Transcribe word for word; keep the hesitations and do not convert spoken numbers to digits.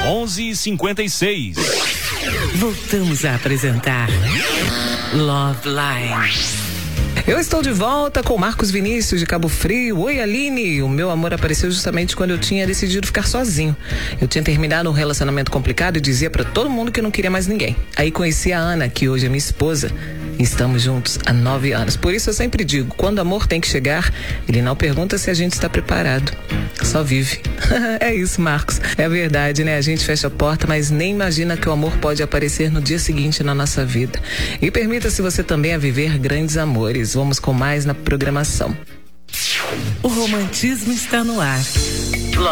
onze cinquenta e seis. Voltamos a apresentar Love Line. Eu estou de volta com Marcos Vinícius de Cabo Frio. Oi, Aline. O meu amor apareceu justamente quando eu tinha decidido ficar sozinho. Eu tinha terminado um relacionamento complicado e dizia pra todo mundo que eu não queria mais ninguém. Aí conheci a Ana, que hoje é minha esposa. E estamos juntos há nove anos. Por isso eu sempre digo, quando o amor tem que chegar, ele não pergunta se a gente está preparado. Só vive. É isso, Marcos. É verdade, né? A gente fecha a porta, mas nem imagina que o amor pode aparecer no dia seguinte na nossa vida. E permita-se você também a viver grandes amores. Vamos com mais na programação. O romantismo está no ar.